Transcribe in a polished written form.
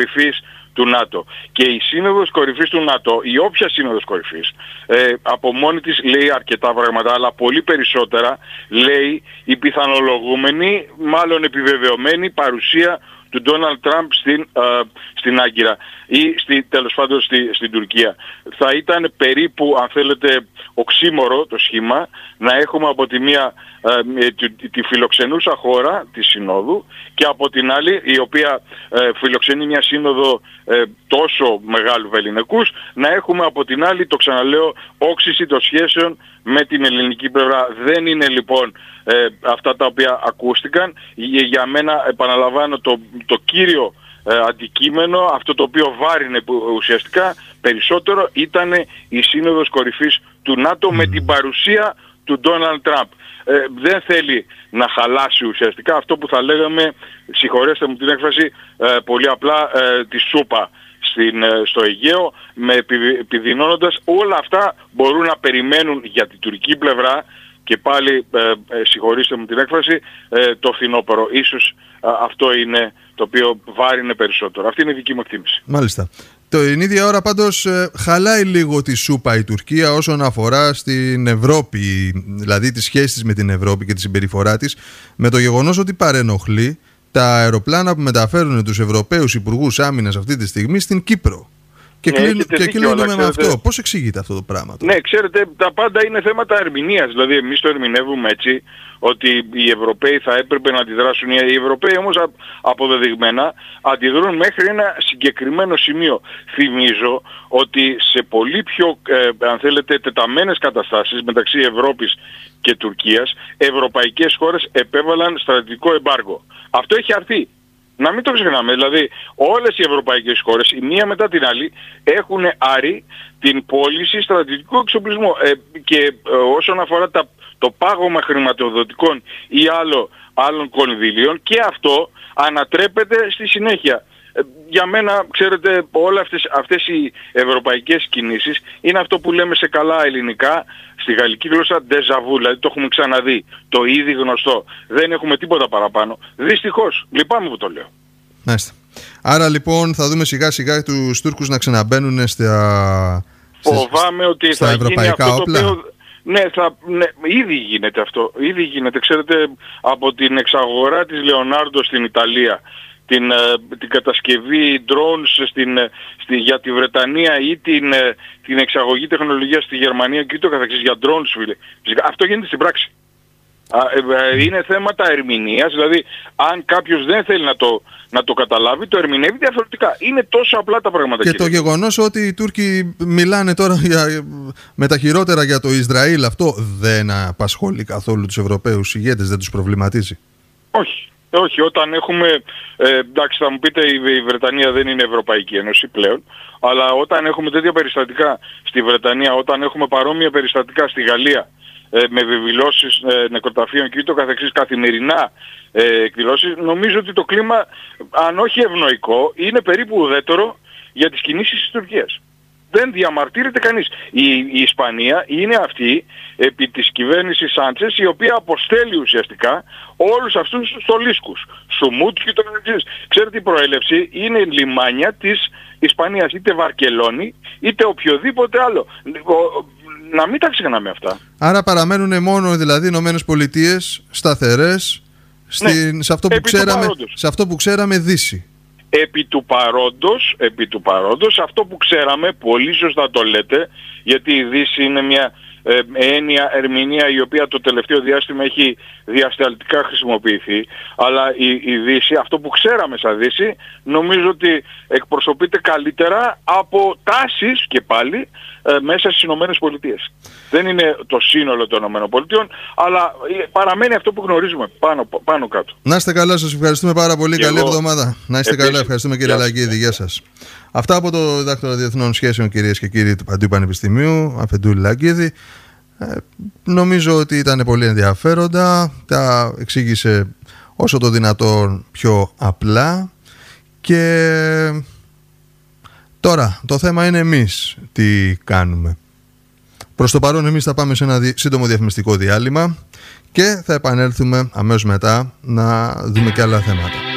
κορυφής του ΝΑΤΟ. Και η σύνοδος κορυφής του ΝΑΤΟ, η όποια σύνοδος κορυφής, από μόνη της λέει αρκετά πράγματα, αλλά πολύ περισσότερα λέει η πιθανολογούμενη, μάλλον επιβεβαιωμένη παρουσία του Ντόναλντ Τραμπ στην Άγκυρα ή τέλος πάντων στην Τουρκία. Θα ήταν περίπου, αν θέλετε, οξύμορο το σχήμα να έχουμε από τη μία τη φιλοξενούσα χώρα της Συνόδου και από την άλλη, η οποία φιλοξενεί μια σύνοδο τόσο μεγάλου βεληνικούς, να έχουμε από την άλλη, το ξαναλέω, όξυση των σχέσεων με την ελληνική πλευρά. Δεν είναι λοιπόν αυτά τα οποία ακούστηκαν. Για μένα, επαναλαμβάνω, το κύριο αντικείμενο, αυτό το οποίο βάρινε ουσιαστικά περισσότερο, ήταν η σύνοδος κορυφής του ΝΑΤΟ με την παρουσία του Ντόναλντ Τραμπ. Δεν θέλει να χαλάσει ουσιαστικά αυτό που θα λέγαμε, συγχωρέστε μου την έκφραση, πολύ απλά τη σούπα στο Αιγαίο, επιδεινώνοντας. Όλα αυτά μπορούν να περιμένουν για την τουρκική πλευρά, και πάλι συγχωρήστε μου την έκφραση, το φθινόπωρο. Ίσως αυτό είναι το οποίο βάρινε περισσότερο. Αυτή είναι η δική μου εκτίμηση. Μάλιστα. Την ίδια ώρα πάντως χαλάει λίγο τη σούπα η Τουρκία όσον αφορά στην Ευρώπη, δηλαδή τις σχέσεις με την Ευρώπη και τη συμπεριφορά της, με το γεγονός ότι παρενοχλεί τα αεροπλάνα που μεταφέρουν τους Ευρωπαίους Υπουργούς Άμυνας αυτή τη στιγμή στην Κύπρο. Και κλείνουμε με αυτό. Πώς εξηγείται αυτό το πράγμα? Ναι, ξέρετε, τα πάντα είναι θέματα ερμηνείας. Δηλαδή, εμείς το ερμηνεύουμε έτσι, ότι οι Ευρωπαίοι θα έπρεπε να αντιδράσουν. Οι Ευρωπαίοι όμως αποδεδειγμένα αντιδρούν μέχρι ένα συγκεκριμένο σημείο. Θυμίζω ότι σε πολύ πιο, αν θέλετε, τεταμένες καταστάσεις μεταξύ Ευρώπης και Τουρκίας, ευρωπαϊκές χώρες επέβαλαν στρατιωτικό εμπάργο. Αυτό έχει αρθεί. Να μην το ξεχνάμε, δηλαδή όλες οι ευρωπαϊκές χώρες, η μία μετά την άλλη, έχουν άρει την πώληση στρατιωτικού εξοπλισμού. Και όσον αφορά το πάγωμα χρηματοδοτικών ή άλλων κονδύλιων, και αυτό ανατρέπεται στη συνέχεια. Για μένα, ξέρετε, όλες αυτές οι ευρωπαϊκές κινήσεις είναι αυτό που λέμε σε καλά ελληνικά, στη γαλλική γλώσσα, déjà vu, δηλαδή το έχουμε ξαναδεί, το ήδη γνωστό. Δεν έχουμε τίποτα παραπάνω. Δυστυχώς, λυπάμαι που το λέω. Μάλιστα. Άρα λοιπόν θα δούμε σιγά σιγά τους Τούρκους να ξαναμπαίνουν φοβάμαι ότι στα θα ευρωπαϊκά γίνει αυτό όπλα. το οποίο... Ναι, ήδη γίνεται αυτό. Ήδη γίνεται. Ξέρετε, από την εξαγορά της Leonardo στην Ιταλία, την κατασκευή drones για τη Βρετανία ή την εξαγωγή τεχνολογίας στη Γερμανία και ούτω καθεξής για drones, φίλε. Αυτό γίνεται στην πράξη. Είναι θέματα ερμηνείας, δηλαδή αν κάποιος δεν θέλει να το καταλάβει, το ερμηνεύει διαφορετικά. Είναι τόσο απλά τα πράγματα. Και το γεγονός ότι οι Τούρκοι μιλάνε τώρα με τα χειρότερα για το Ισραήλ, αυτό δεν απασχολεί καθόλου τους Ευρωπαίους ηγέτες, δεν τους προβληματίζει? Όχι, όταν έχουμε, εντάξει θα μου πείτε η Βρετανία δεν είναι Ευρωπαϊκή Ένωση πλέον, αλλά όταν έχουμε τέτοια περιστατικά στη Βρετανία, όταν έχουμε παρόμοια περιστατικά στη Γαλλία, με βεβηλώσεις νεκροταφείων και ούτω καθεξής, καθημερινά εκδηλώσεις, νομίζω ότι το κλίμα, αν όχι ευνοϊκό, είναι περίπου ουδέτερο για τις κινήσεις της Τουρκίας. Δεν διαμαρτύρεται κανείς. Η Ισπανία είναι αυτή, επί της κυβέρνησης Σάντσες, η οποία αποστέλει ουσιαστικά όλους αυτούς τους στολίσκους. Σουμούτ και το καθεξής. Ξέρετε, η προέλευση είναι λιμάνια της Ισπανίας, είτε Βαρκελόνη, είτε οποιοδήποτε άλλο. Να μην τα ξεχνάμε αυτά. Άρα παραμένουν μόνο δηλαδή οι Ηνωμένες Πολιτείες σταθερές σε αυτό που ξέραμε Δύση. Επί του παρόντος, αυτό που ξέραμε, πολύ σωστά το λέτε, γιατί η Δύση είναι μια ερμηνεία η οποία το τελευταίο διάστημα έχει διασταλτικά χρησιμοποιηθεί, αλλά η Δύση, αυτό που ξέραμε σαν Δύση, νομίζω ότι εκπροσωπείται καλύτερα από τάσεις και πάλι μέσα στις Ηνωμένες Πολιτείες. Δεν είναι το σύνολο των Ηνωμένων Πολιτείων, αλλά παραμένει αυτό που γνωρίζουμε πάνω κάτω. Να είστε καλά, σας ευχαριστούμε πάρα πολύ. Καλή εβδομάδα. Να είστε καλά, ευχαριστούμε κύριε Λαγκίδη. Γεια σας. Αυτά από το Διδάκτορα Διεθνών Σχέσεων, κυρίες και κύριοι του Παντίου Πανεπιστημίου, Αφεντούλη Λαγκίδη. Νομίζω ότι ήταν πολύ ενδιαφέροντα. Τα εξήγησε όσο το δυνατόν πιο απλά. Και τώρα το θέμα είναι εμείς τι κάνουμε. Προς το παρόν εμείς θα πάμε σε ένα σύντομο διαφημιστικό διάλειμμα και θα επανέλθουμε αμέσως μετά να δούμε και άλλα θέματα.